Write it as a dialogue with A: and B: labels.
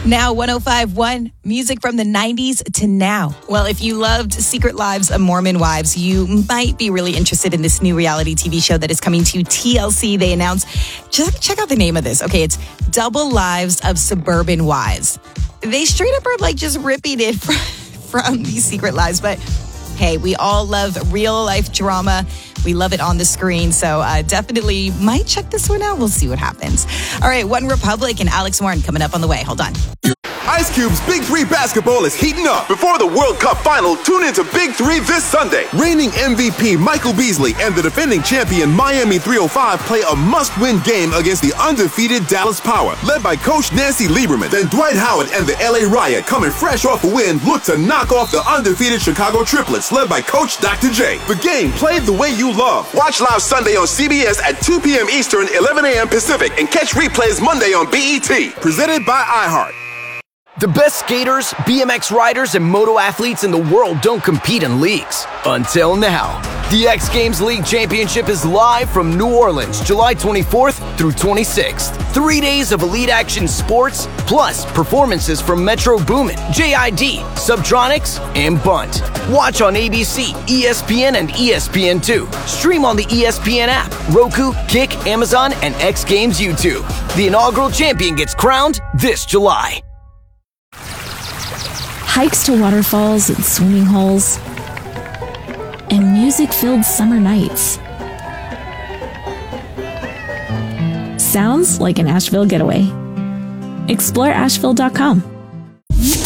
A: Now 105.1, music from the 90s to now. Well, if you loved Secret Lives of Mormon Wives, you might be really interested in this new reality TV show that is coming to TLC. They announced, check out the name of this. Okay, it's Double Lives of Suburban Wives. They straight up are like just ripping it from these Secret Lives, but hey, we all love real life drama. We love it on the screen, so definitely might check this one out. We'll see what happens. All right, One Republic and Alex Warren coming up on the way. Hold on.
B: Ice Cube's Big 3 basketball is heating up. Before the World Cup final, tune into Big 3 this Sunday. Reigning MVP Michael Beasley and the defending champion Miami 305 play a must-win game against the undefeated Dallas Power, led by Coach Nancy Lieberman. Then Dwight Howard and the LA Riot, coming fresh off a win, look to knock off the undefeated Chicago Triplets, led by Coach Dr. J. The game played the way you love. Watch live Sunday on CBS at 2 p.m. Eastern, 11 a.m. Pacific, and catch replays Monday on BET. Presented by iHeart.
C: The best skaters, BMX riders, and moto athletes in the world don't compete in leagues. Until now. The X Games League Championship is live from New Orleans, July 24th through 26th. 3 days of elite action sports, plus performances from Metro Boomin, JID, Subtronics, and Bunt. Watch on ABC, ESPN, and ESPN2. Stream on the ESPN app, Roku, Kick, Amazon, and X Games YouTube. The inaugural champion gets crowned this July.
D: Hikes to waterfalls and swimming holes, and music-filled summer nights. Sounds like an Asheville getaway. Explore Asheville.com.